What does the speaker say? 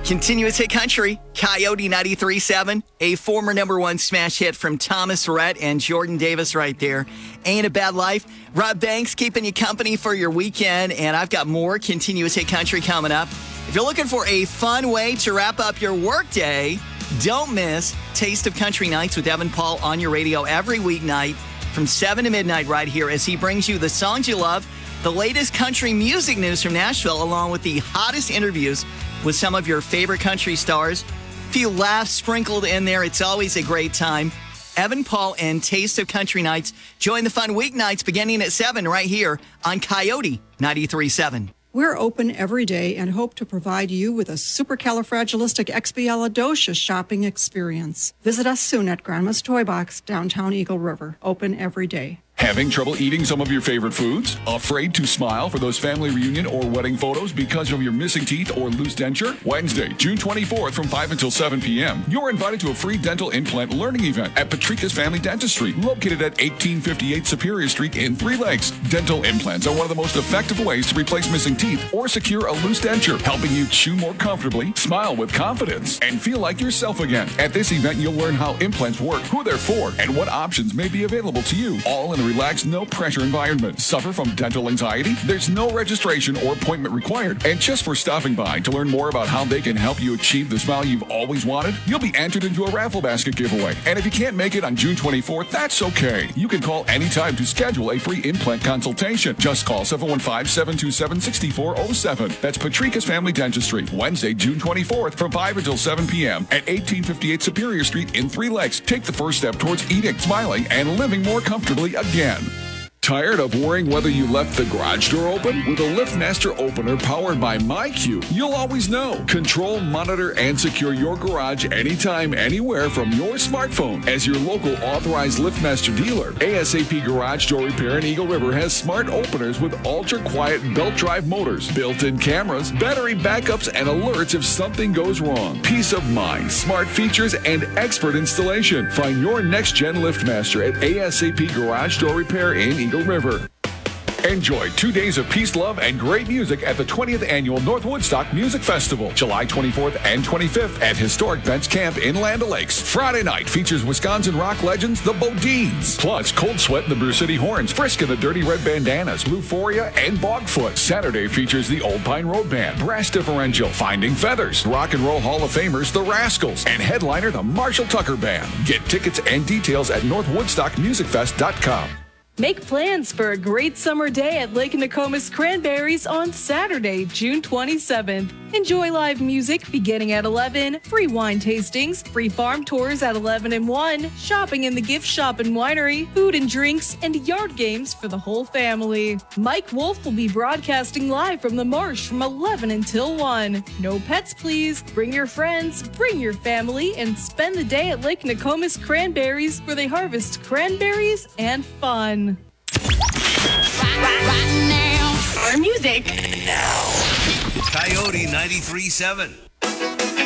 Continuous hit country, Coyote 93.7, a former number one smash hit from Thomas Rhett and Jordan Davis right there. Ain't a Bad Life. Rob Banks keeping you company for your weekend, and I've got more continuous hit country coming up. If you're looking for a fun way to wrap up your workday, don't miss Taste of Country Nights with Evan Paul on your radio every weeknight from 7 to midnight right here as he brings you the songs you love, the latest country music news from Nashville, along with the hottest interviews with some of your favorite country stars. A few laughs sprinkled in there. It's always a great time. Evan Paul and Taste of Country Nights. Join the fun weeknights beginning at 7 right here on Coyote 93.7. We're open every day and hope to provide you with a supercalifragilisticexpialidocious shopping experience. Visit us soon at Grandma's Toy Box, downtown Eagle River. Open every day. Having trouble eating some of your favorite foods? Afraid to smile for those family reunion or wedding photos because of your missing teeth or loose denture? Wednesday, June 24th from 5 until 7 p.m., you're invited to a free dental implant learning event at Patrica's Family Dentistry, located at 1858 Superior Street in Three Lakes. Dental implants are one of the most effective ways to replace missing teeth or secure a loose denture, helping you chew more comfortably, smile with confidence, and feel like yourself again. At this event, you'll learn how implants work, who they're for, and what options may be available to you, all in a relaxed, no-pressure environment. Suffer from dental anxiety? There's no registration or appointment required. And just for stopping by to learn more about how they can help you achieve the smile you've always wanted, you'll be entered into a raffle basket giveaway. And if you can't make it on June 24th, that's okay. You can call anytime to schedule a free implant consultation. Just call 715-727-6407. That's Patrica's Family Dentistry, Wednesday, June 24th from 5 until 7 p.m. at 1858 Superior Street in Three Lakes. Take the first step towards eating, smiling, and living more comfortably again. Tired of worrying whether you left the garage door open? With a LiftMaster opener powered by MyQ, you'll always know. Control, monitor, and secure your garage anytime, anywhere from your smartphone. As your local authorized LiftMaster dealer, ASAP Garage Door Repair in Eagle River has smart openers with ultra-quiet belt drive motors, built-in cameras, battery backups, and alerts if something goes wrong. Peace of mind, smart features, and expert installation. Find your next-gen LiftMaster at ASAP Garage Door Repair in Eagle River. Enjoy 2 days of peace, love, and great music at the 20th Annual North Woodstock Music Festival, July 24th and 25th at Historic Bents Camp in Land O'Lakes. Friday night features Wisconsin rock legends, the Bodines, plus Cold Sweat and the Brew City Horns, Frisk and the Dirty Red Bandanas, Luforia, and Bogfoot. Saturday features the Old Pine Road Band, Brass Differential, Finding Feathers, Rock and Roll Hall of Famers, the Rascals, and headliner, the Marshall Tucker Band. Get tickets and details at northwoodstockmusicfest.com. Make plans for a great summer day at Lake Nokomis Cranberries on Saturday, June 27th. Enjoy live music beginning at 11, free wine tastings, free farm tours at 11 and 1, shopping in the gift shop and winery, food and drinks, and yard games for the whole family. Mike Wolf will be broadcasting live from the marsh from 11 until 1. No pets, please. Bring your friends, bring your family, and spend the day at Lake Nokomis Cranberries where they harvest cranberries and fun. Right now. Our music. Now. Coyote 93.7.